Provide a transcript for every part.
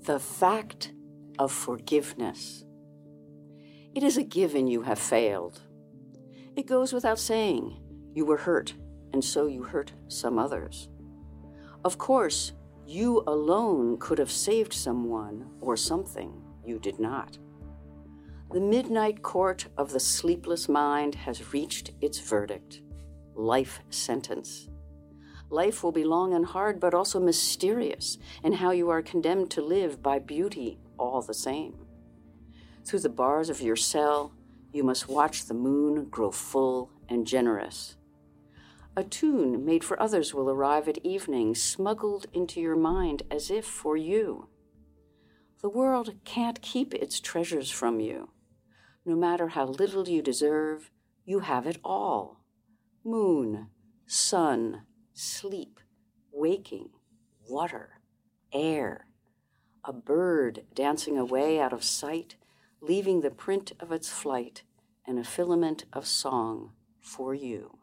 The fact of forgiveness. It is a given you have failed. It goes without saying you were hurt, and so you hurt some others. Of course, you alone could have saved someone or something. You did not. The midnight court of the sleepless mind has reached its verdict. Life sentence. Life will be long and hard, but also mysterious in how you are condemned to live by beauty all the same. Through the bars of your cell, you must watch the moon grow full and generous. A tune made for others will arrive at evening, smuggled into your mind as if for you. The world can't keep its treasures from you. No matter how little you deserve, you have it all. Moon, sun, sleep, waking, water, air. A bird dancing away out of sight, leaving the print of its flight and a filament of song for you.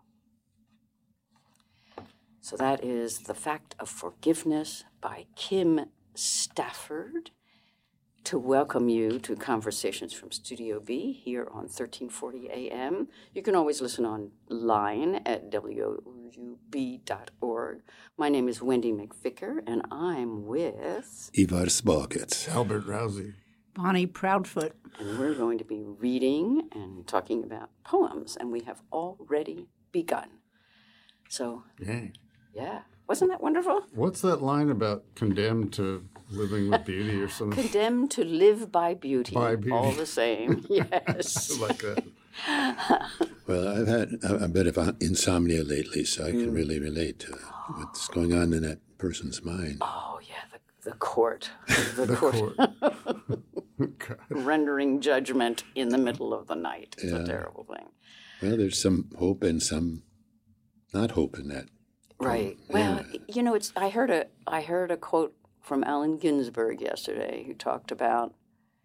So that is The Fact of Forgiveness by Kim Stafford. To welcome you to Conversations from Studio B here on 1340 AM. You can always listen online at WOUB.org. My name is Wendy McVicker, and I'm with... Ivar Spalkett. Albert Rousey. Bonnie Proudfoot. And we're going to be reading and talking about poems, and we have already begun. So, yeah. Wasn't that wonderful? What's that line about condemned to living with beauty or something? Condemned to live by beauty. By beauty. All the same. Yes. I like that. Well, I've had a bit of insomnia lately, so I can really relate to what's going on in that person's mind. Oh, yeah, the court. The court. Rendering judgment in the middle of the night. It's a terrible thing. Well, there's some hope and some not hope in that. Right. Well, you know, I heard a quote from Allen Ginsberg yesterday who talked about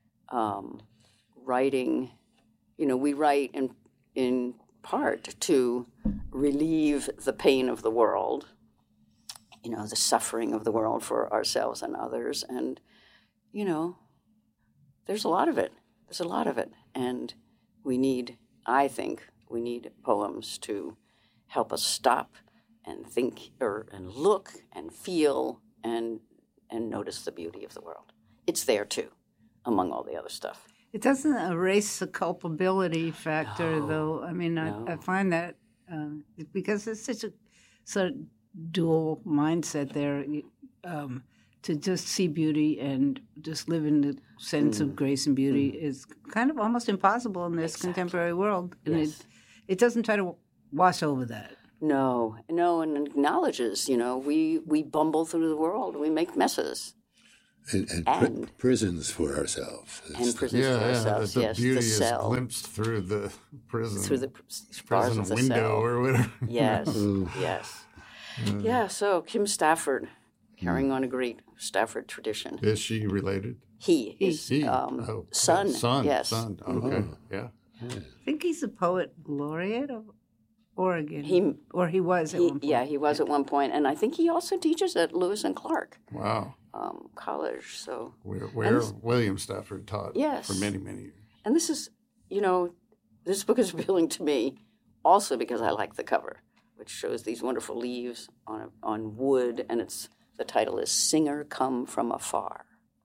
writing. You know, we write in part to relieve the pain of the world, you know, the suffering of the world for ourselves and others. And, you know, there's a lot of it. There's a lot of it. And I think we need poems to help us stop and think and look and feel and notice the beauty of the world. It's there, too, among all the other stuff. It doesn't erase the culpability factor, though. I mean, I find that because it's such a sort of dual mindset there, to just see beauty and just live in the sense of grace and beauty is kind of almost impossible in this contemporary world. And it doesn't try to wash over that. No, and acknowledges, you know, we bumble through the world. We make messes. And prisons for ourselves. And prisons for ourselves, the yes. beauty The is cell. glimpsed through the prison. Through the bars prison of the window cell. or whatever. Yes, yes. Yeah, so Kim Stafford, carrying on a great Stafford tradition. Is she related? He is son. Son. Yes. Son. Okay. Yeah. I think he's a poet laureate of Oregon. He was at one point. Yeah, he was at one point, and I think he also teaches at Lewis and Clark. Wow. College. So where William Stafford taught for many, many years. And this is, you know, this book is appealing to me also because I like the cover, which shows these wonderful leaves on wood, and the title is "Singer Come from Afar."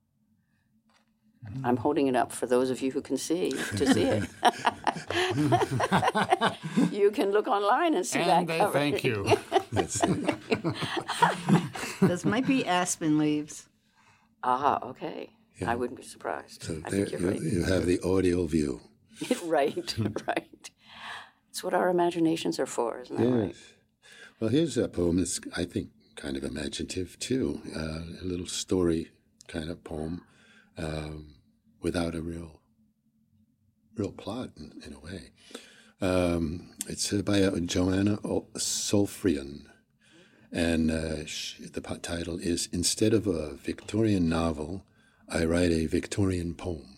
I'm holding it up for those of you who can see it. You can look online and see that cover. Thank you. Those might be aspen leaves. Ah, okay. Yeah. I wouldn't be surprised. So I think you're right. You have the audio view. Right. It's what our imaginations are for, isn't that right? Well, here's a poem that's, I think, kind of imaginative, too. A little story kind of poem. Without a real plot, in a way. It's by Joanna Solfrian, and the title is, "Instead of a Victorian novel, I write a Victorian poem."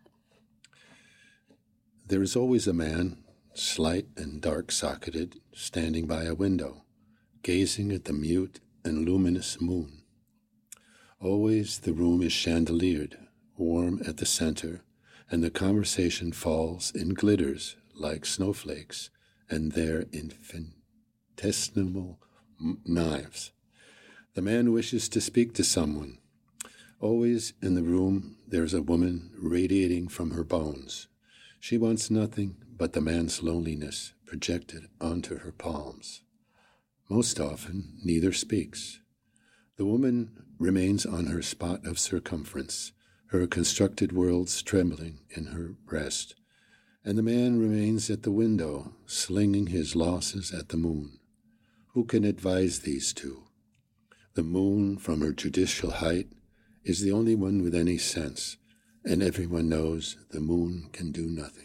There is always a man, slight and dark-socketed, standing by a window, gazing at the mute and luminous moon. Always the room is chandeliered, warm at the center, and the conversation falls in glitters like snowflakes, and their infinitesimal knives. The man wishes to speak to someone. Always in the room there's a woman radiating from her bones. She wants nothing but the man's loneliness projected onto her palms. Most often, neither speaks. The woman remains on her spot of circumference, her constructed worlds trembling in her breast, and the man remains at the window, slinging his losses at the moon. Who can advise these two? The moon, from her judicial height, is the only one with any sense, and everyone knows the moon can do nothing.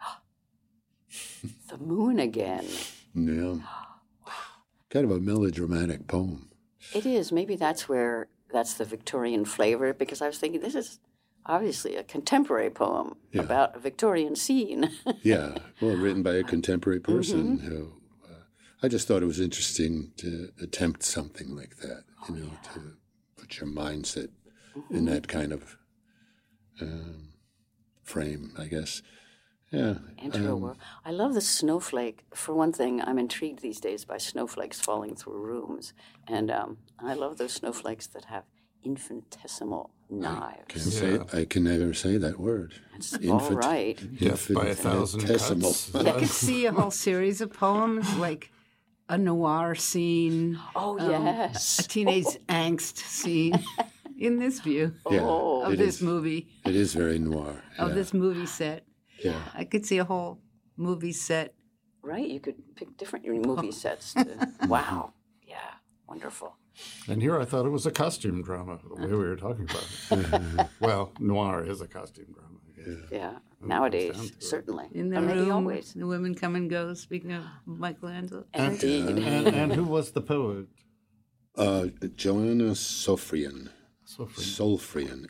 The moon again. Yeah. Kind of a melodramatic poem. It is. Maybe that's the Victorian flavor, because I was thinking this is obviously a contemporary poem about a Victorian scene. Yeah, well, written by a contemporary person who, I just thought it was interesting to attempt something like that, to put your mindset in that kind of frame, I guess. Yeah. Enter a world. I love the snowflake. For one thing, I'm intrigued these days by snowflakes falling through rooms. And I love those snowflakes that have infinitesimal knives. I can never say that word. It's all right. Death by 1,000 cuts. I could see a whole series of poems, like a noir scene. Oh, yes. A teenage angst scene in this view of this movie. It is very noir. Of this movie set. Yeah. I could see a whole movie set. Right, you could pick different movie sets. Wow. Yeah, wonderful. And here I thought it was a costume drama, the way we were talking about it. Well, noir is a costume drama, I guess. Yeah, nowadays, certainly. In the Or maybe room, always. the women come and go, speaking of Michelangelo. Indeed. And who was the poet? Joanna Solfrian. Solfrian.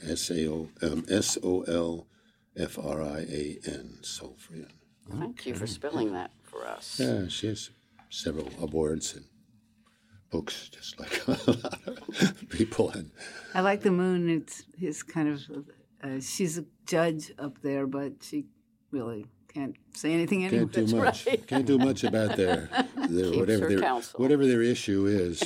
Solfrian, Solfrian. Thank you for spelling that for us. Yeah, she has several awards and books, just like a lot of people. And I like the moon. It's his kind of. She's a judge up there, but she really can't say anything anymore. can't do much. right. Can't do much about their whatever their issue is.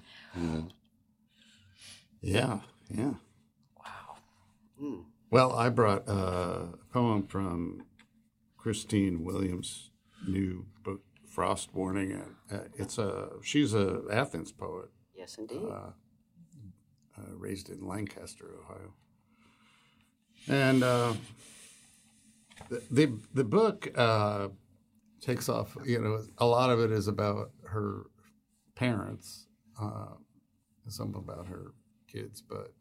Yeah. Wow. Mm. Well, I brought a poem from Christine Williams' new book, Frost Warning. She's a Athens poet. Yes, indeed. Raised in Lancaster, Ohio. And the book takes off, a lot of it is about her parents, some about her kids, but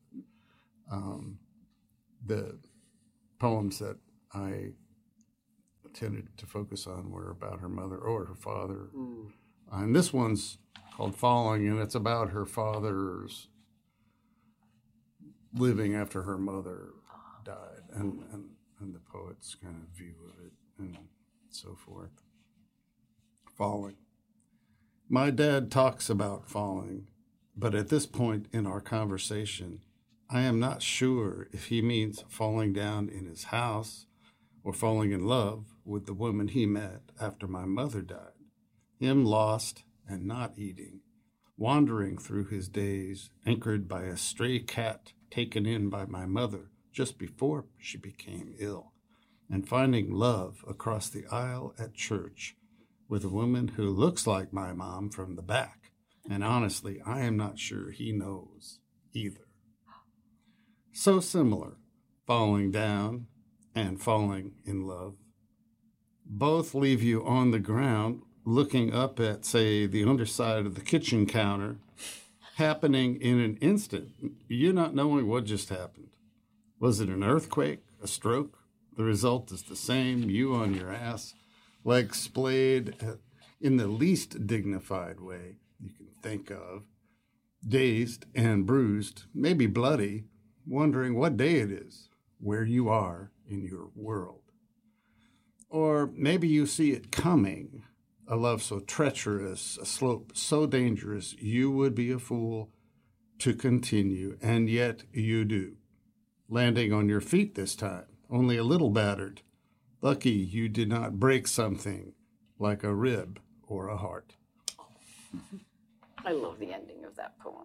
the poems that I tended to focus on were about her mother or her father. And this one's called Falling, and it's about her father's living after her mother died, and the poet's kind of view of it and so forth. Falling. My dad talks about falling, but at this point in our conversation, I am not sure if he means falling down in his house or falling in love with the woman he met after my mother died. Him lost and not eating, wandering through his days, anchored by a stray cat taken in by my mother just before she became ill, and finding love across the aisle at church with a woman who looks like my mom from the back. And honestly, I am not sure he knows either. So similar, falling down and falling in love. Both leave you on the ground looking up at, say, the underside of the kitchen counter, happening in an instant, you not knowing what just happened. Was it an earthquake, a stroke? The result is the same, you on your ass, legs splayed in the least dignified way you can think of, dazed and bruised, maybe bloody, wondering what day it is, where you are in your world. Or maybe you see it coming, a love so treacherous, a slope so dangerous, you would be a fool to continue, and yet you do. Landing on your feet this time, only a little battered. Lucky you did not break something like a rib or a heart. I love the ending of that poem.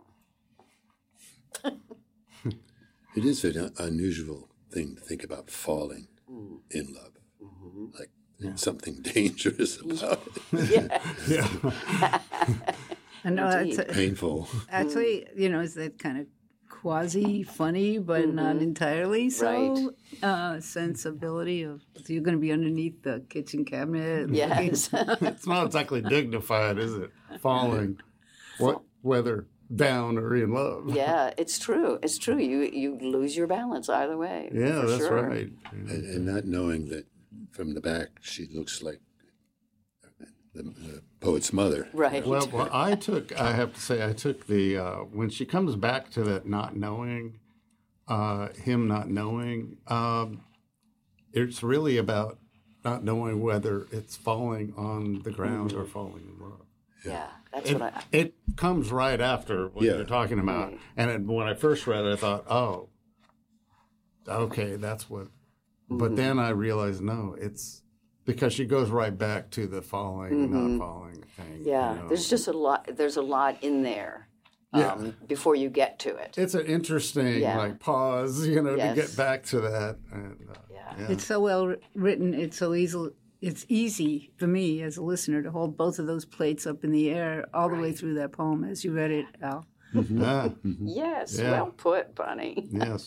It is an unusual thing to think about falling in love. Like something dangerous about it. Yeah. I know Indeed. that's Painful. actually, is that kind of quasi funny, but not entirely so. Sensibility of you're going to be underneath the kitchen cabinet. Yes. It's not exactly dignified, is it? Falling, whether down or in love. Yeah, it's true. It's true. You lose your balance either way. Yeah, for that's sure. right. And not knowing that from the back she looks like the poet's mother. Right. Well, I have to say, I took the, when she comes back to that not knowing, him not knowing, it's really about not knowing whether it's falling on the ground or falling in love. Yeah, that's what I. It comes right after what you're talking about. Right. And when I first read it, I thought, oh, okay, that's what. But then I realized, no, it's because she goes right back to the falling and not falling thing. Yeah, there's just a lot. There's a lot in there. Before you get to it. It's an interesting pause, to get back to that. And, It's so well written. It's so easy. It's easy for me as a listener to hold both of those plates up in the air all the way through that poem as you read it, Al. Yes, well put, Bonnie. Yes.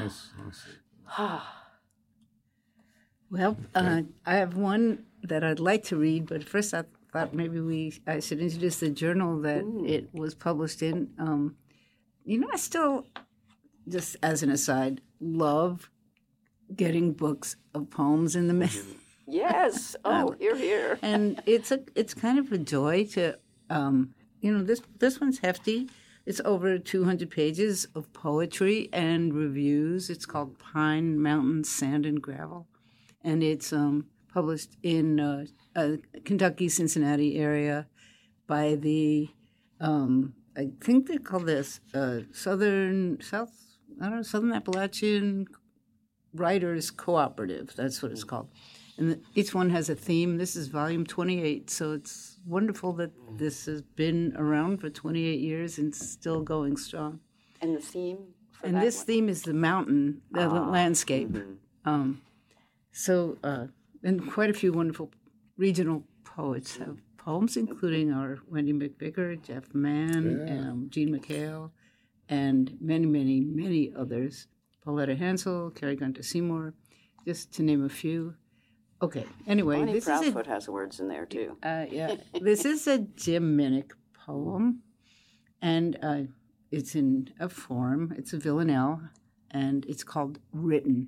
Well, I have one that I'd like to read, but first I thought maybe I should introduce the journal that it was published in. I still, just as an aside, love getting books of poems in the mail. Yes. Oh, here. And it's kind of a joy to, this one's hefty. It's over 200 pages of poetry and reviews. It's called Pine Mountain Sand and Gravel, and it's published in Kentucky, Cincinnati area by the I think they call this Southern Appalachian Writers Cooperative. That's what it's called. And each one has a theme. This is volume 28, so it's wonderful that this has been around for 28 years and still going strong. And the theme for and that this one? theme is the mountain, the landscape. And quite a few wonderful regional poets have poems, including our Wendy McVicker, Jeff Mann, Jean McHale, and many, many, many others. Pauletta Hansel, Carrie Gunter Seymour, just to name a few. Okay, anyway. Bonnie Proudfoot has words in there, too. This is a Jim Minnick poem, and it's in a form. It's a villanelle, and it's called Written.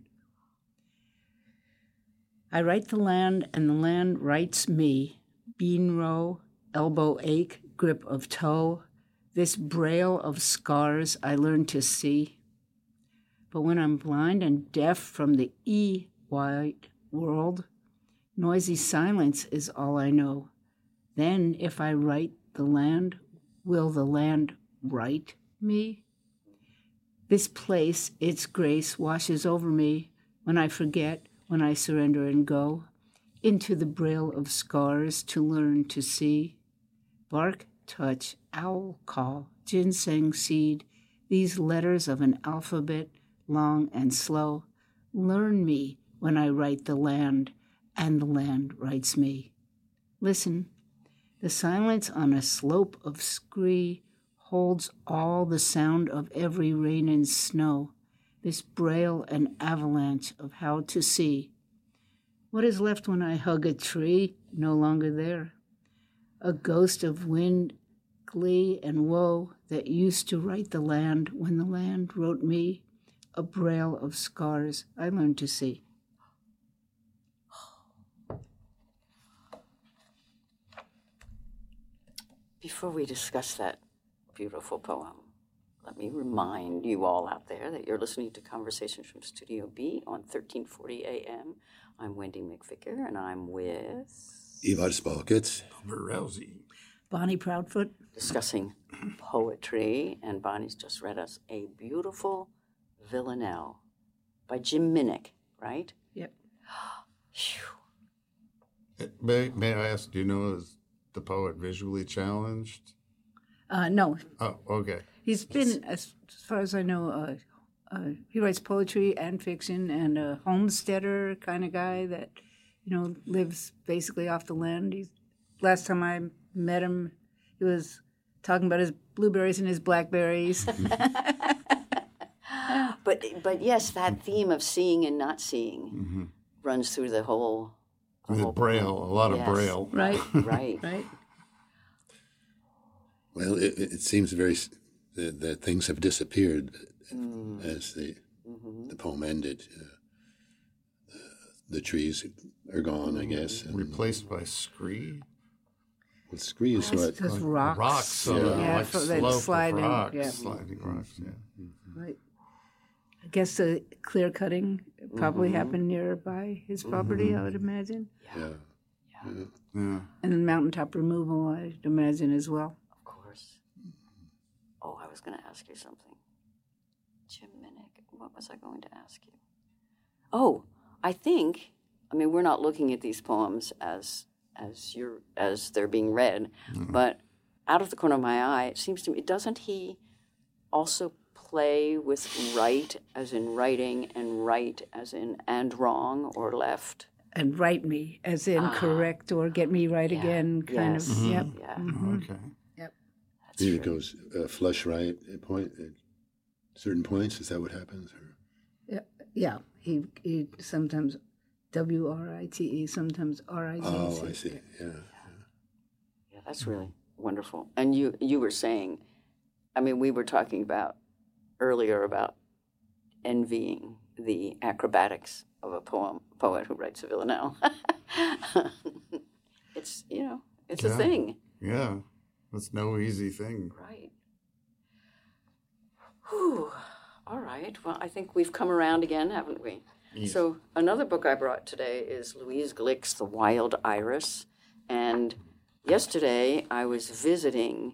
I write the land, and the land writes me. Bean row, elbow ache, grip of toe. This braille of scars I learn to see. But when I'm blind and deaf from the E-wide world, noisy silence is all I know. Then, if I write the land, will the land write me? This place, its grace, washes over me when I forget, when I surrender and go into the braille of scars to learn to see. Bark, touch, owl call, ginseng seed, these letters of an alphabet, long and slow, learn me when I write the land, and the land writes me. Listen, the silence on a slope of scree holds all the sound of every rain and snow, this braille and avalanche of how to see. What is left when I hug a tree? No longer there. A ghost of wind, glee, and woe that used to write the land when the land wrote me. A braille of scars I learned to see. Before we discuss that beautiful poem, let me remind you all out there that you're listening to Conversations from Studio B on 1340 AM. I'm Wendy McVicker, and I'm with... Ivar Spalkitz. Albert Rousey. Bonnie Proudfoot. discussing poetry, and Bonnie's just read us a beautiful Villanelle by Jim Minnick, right? Yep. May I ask, do you know, is the poet visually challenged? No. Oh, okay. He's been, as far as I know, he writes poetry and fiction, and a homesteader kind of guy that, lives basically off the land. Last time I met him, he was talking about his blueberries and his blackberries. But yes, that theme of seeing and not seeing runs through the whole. With Braille, a lot of Braille. Right. Right. Right. Well, it seems that things have disappeared as the poem ended. The trees are gone, I guess. And Replaced by scree? well, scree is what? Just rocks. Rocks, Yeah, like so slope that of sliding, rocks. yeah. Sliding rocks, yeah. Right. I guess the clear cutting probably happened nearby his property, I would imagine. Yeah. Yeah. And then mountaintop removal, I'd imagine as well. Of course. Oh, I was going to ask you something. Jim Minnick, what was I going to ask you? Oh, we're not looking at these poems as they're being read, but out of the corner of my eye, it seems to me, doesn't he also play with right as in writing and right as in and wrong or left? And write me, as in correct or get me right again, kind Yes. of. Yep. Yeah. Okay. Yep. That's Maybe true. it goes flush right at certain points. Is that what happens? Or? Yeah. He sometimes WRITE, sometimes RITE. Oh, I see. Yeah. Yeah, that's really wonderful. And you were saying, we were talking about earlier about envying the acrobatics of a poet who writes a villanelle. It's a thing. Yeah. That's no easy thing. Right. Whew. All right. Well, I think we've come around again, haven't we? Yes. So another book I brought today is Louise Glick's The Wild Iris. And yesterday I was visiting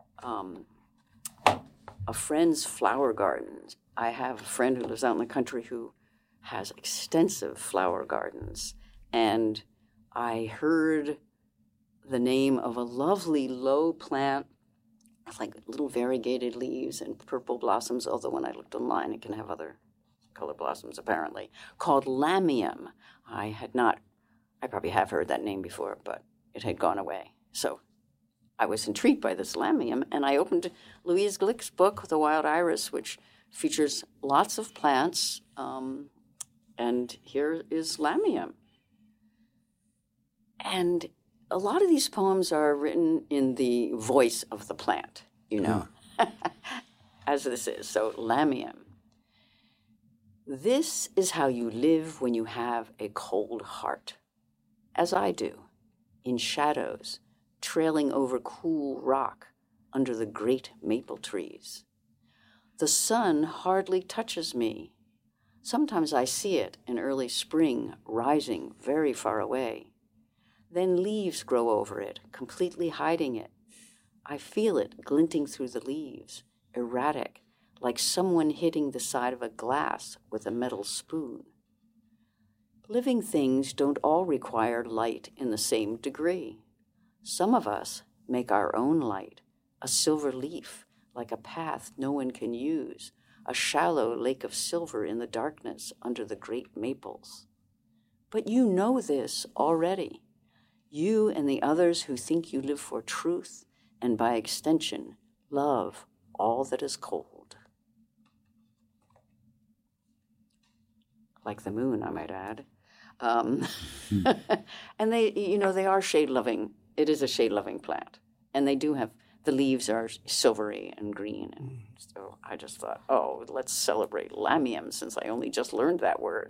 a friend's flower garden. I have a friend who lives out in the country who has extensive flower gardens. And I heard the name of a lovely low plant with like little variegated leaves and purple blossoms, although when I looked online it can have other color blossoms apparently, called Lamium. I probably have heard that name before, but it had gone away. So I was intrigued by this Lamium, and I opened Louise Glick's book, The Wild Iris, which features lots of plants, and here is Lamium. And a lot of these poems are written in the voice of the plant, as this is. So, Lamium. This is how you live when you have a cold heart, as I do, in shadows, trailing over cool rock under the great maple trees. The sun hardly touches me. Sometimes I see it in early spring rising very far away. Then leaves grow over it, completely hiding it. I feel it glinting through the leaves, erratic, like someone hitting the side of a glass with a metal spoon. Living things don't all require light in the same degree. Some of us make our own light, a silver leaf, like a path no one can use, a shallow lake of silver in the darkness under the great maples. But you know this already. You and the others who think you live for truth, and by extension, love all that is cold. Like the moon, I might add. And they are shade-loving. It is a shade-loving plant. And they do have, the leaves are silvery and green. And so I just thought, let's celebrate Lamium, since I only just learned that word.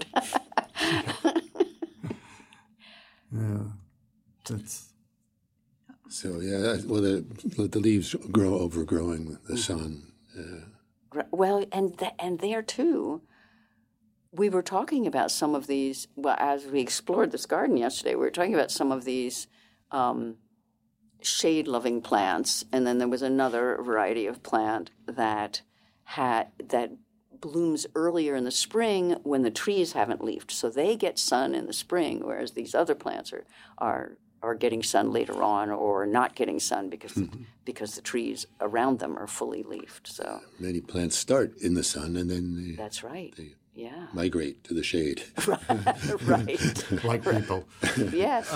Yeah. That's... So, yeah, well, the leaves grow overgrowing the sun. Well, and there, too, we were talking about some of these, well, as we explored this garden yesterday, we were talking about some of these shade-loving plants, and then there was another variety of plant that blooms earlier in the spring when the trees haven't leafed. So they get sun in the spring, whereas these other plants are getting sun later on or not getting sun because the trees around them are fully leafed. So many plants start in the sun and then that's right. They migrate to the shade. Right. Like people. Yes.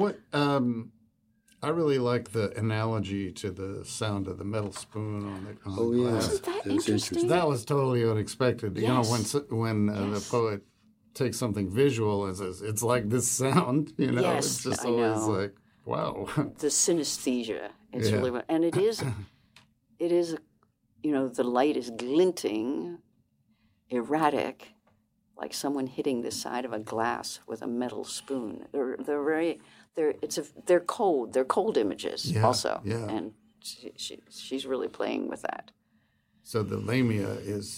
I really like the analogy to the sound of the metal spoon on the glass. Isn't that That's interesting? That was totally unexpected. Yes. You know, when the poet takes something visual and says, it's like this sound, you know, Yes, it's just I always know. like, wow. The synesthesia. It's Yeah. really, and it is, you know, the light is glinting, erratic, like someone hitting the side of a glass with a metal spoon. They're cold. They're cold images also. Yeah. And she's really playing with that. So the lamia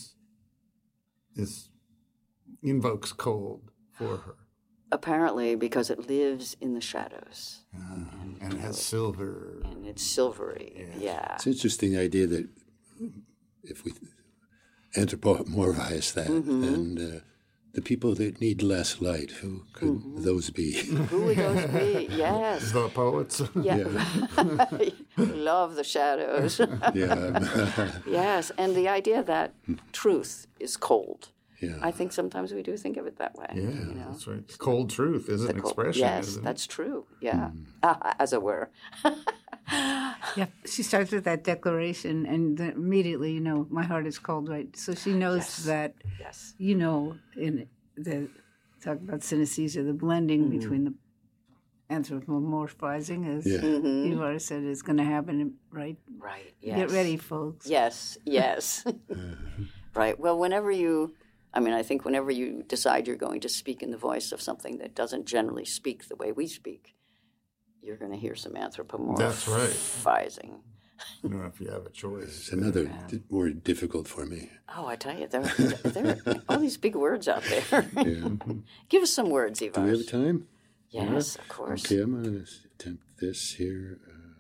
invokes cold for her. Apparently, because it lives in the shadows And it has silver. and it's silvery. Yeah. It's an interesting idea that if we anthropomorphize that, then the people that need less light, who could those be? Who would those be? Yes. The poets. Yeah. Love the shadows. Yeah. Yes. And the idea that truth is cold. Yeah. I think sometimes we do think of it that way. Yeah, You know? that's right. Cold truth is an expression, Yes, isn't that's true. Yeah. As it were. Yeah, she starts with that declaration, and then immediately, you know, my heart is cold, right? So she knows that, Yes. you know, in the talk about synesthesia, the blending between the anthropomorphizing, as you've already said, is going to happen, right? Right. Yes. Get ready, folks. Yes. Yes. Right. Well, I think whenever you decide you're going to speak in the voice of something that doesn't generally speak the way we speak, you're going to hear some anthropomorphizing. That's right. You know, if you have a choice. It's another word difficult for me. Oh, I tell you, there are all these big words out there. Give us some words, Ivar. Do we have time? Yes, of course. Okay, I'm going to attempt this here.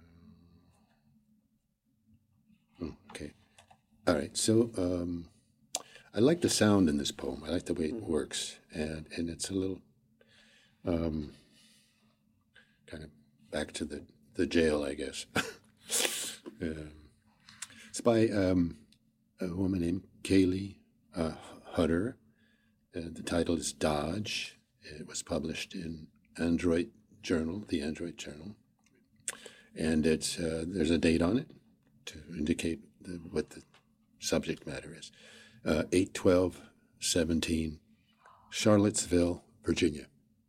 Okay. All right. So I like the sound in this poem. I like the way it works. And it's a little kind of back to the jail, I guess. It's by a woman named Kaylee Hutter. The title is Dodge. It was published in Android Journal, the Android Journal. And it's there's a date on it to indicate what the subject matter is. 8/12/17, Charlottesville, Virginia.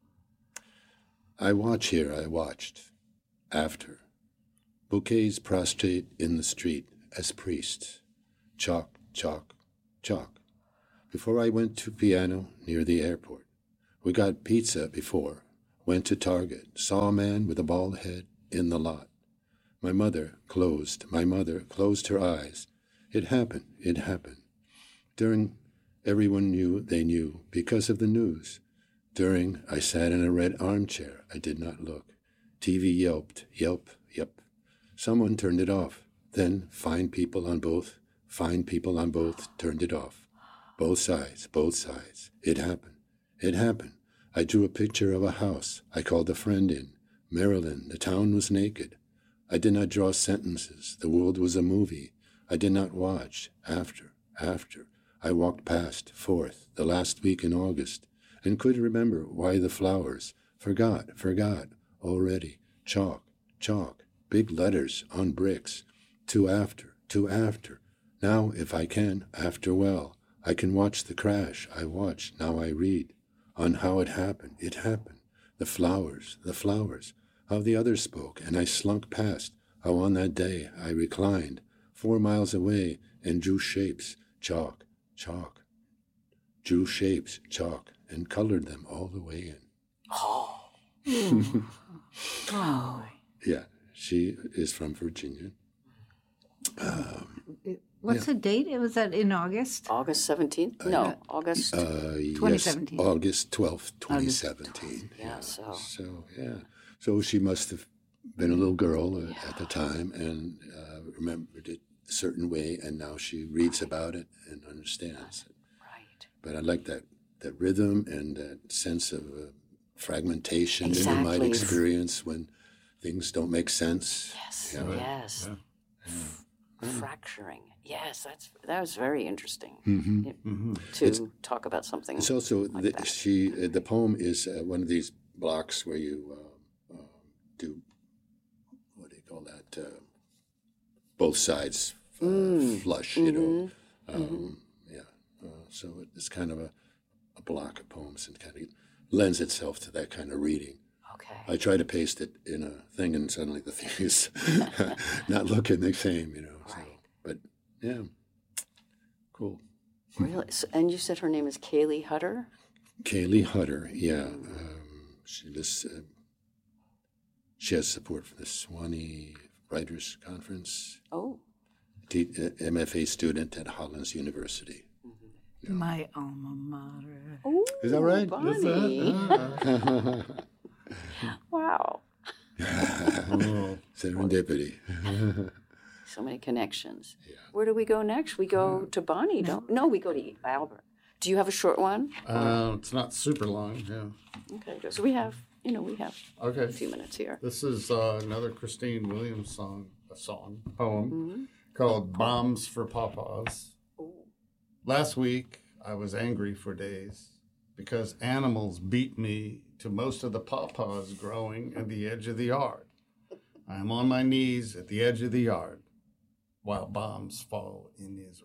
I watch here, I watched. After. Bouquets prostrate in the street as priests. Chalk, chalk, chalk. Before I went to piano near the airport. We got pizza before. Went to Target. Saw a man with a bald head in the lot. My mother closed her eyes. It happened. During, everyone knew they knew because of the news. During, I sat in a red armchair. I did not look. TV yelped. Yelp. Someone turned it off. Then fine people on both turned it off. Both sides. It happened. I drew a picture of a house. I called a friend in. Maryland, the town was naked. I did not draw sentences. The world was a movie. I did not watch. After. I walked past, 4th, the last week in August, and could remember why the flowers. Forgot, already. Chalk, big letters on bricks. To after. Now, if I can, after well. I can watch the crash. I watch, now I read. On how it happened. The flowers. How the others spoke, and I slunk past. How on that day I reclined, 4 miles away, and drew shapes. Chalk. Drew shapes, chalk, and colored them all the way in. Oh. Yeah, she is from Virginia. What's the date? Was that in August? August 17th? No, August. 2017. Yes, August 12th, 2017. Yeah, so. So she must have been a little girl at the time and remembered it a certain way, and now she reads about it and understands it. Right. But I like that rhythm and that sense of fragmentation that you might Exactly. experience when things don't make sense. Yes, Yeah. yes. Yeah. Fracturing. Yes, that was very interesting Mm-hmm. to talk about something. It's also like that. the poem is one of these blocks where you do, what do you call that? Both sides flush, you know. Yeah. So it's kind of a block of poems and kind of lends itself to that kind of reading. Okay. I try to paste it in a thing, and suddenly the thing is not looking the same, you know. So, Right. but yeah, cool. Really? So, and you said her name is Kaylee Hutter? Kaylee Hutter, yeah. She has support from the Swanee Writers Conference. Oh. MFA student at Hollins University. My alma mater. Ooh, Is that right? Bonnie. Wow. Serendipity. So many connections. Yeah. Where do we go next? We go to Bonnie, don't? No, we go to Albert. Do you have a short one? It's not super long, yeah. Okay, good. So we have Okay. a few minutes here. This is another Christine Williams poem called Bombs for Pawpaws. Ooh. Last week, I was angry for days because animals beat me to most of the pawpaws growing at the edge of the yard. I am on my knees at the edge of the yard while bombs fall in Israel.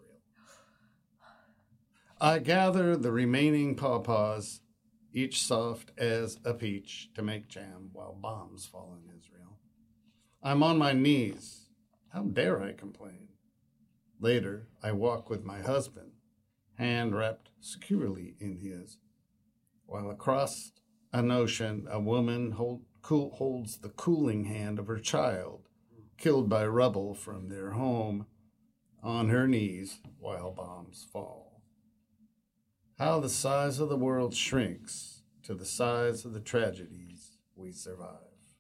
I gather the remaining pawpaws, each soft as a peach, to make jam while bombs fall in Israel. I'm on my knees. How dare I complain? Later, I walk with my husband, hand wrapped securely in his, while across an ocean a woman holds the cooling hand of her child, killed by rubble from their home, on her knees while bombs fall. How the size of the world shrinks to the size of the tragedies we survive.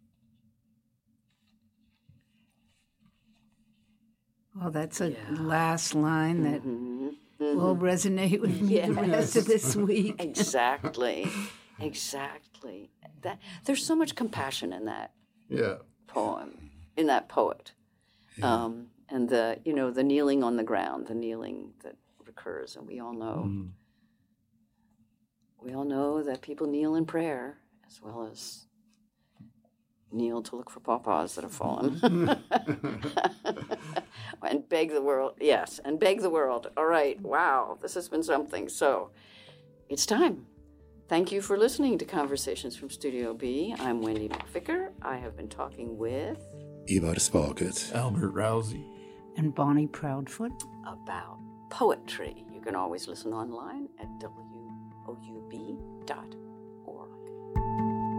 Well, that's a last line that Mm-hmm. will resonate with me the rest of this week. Exactly. Exactly. There's so much compassion in that Yeah. poem, in that poet. And the kneeling on the ground, the kneeling that recurs, and we all know that people kneel in prayer as well as kneel to look for pawpaws that have fallen. And beg the world, yes, and beg the world. All right, wow, this has been something. So it's time. Thank you for listening to Conversations from Studio B. I'm Wendy McVicker. I have been talking with Ivar Spalkut. Albert Rousey. And Bonnie Proudfoot. about poetry. You can always listen online at woub.org.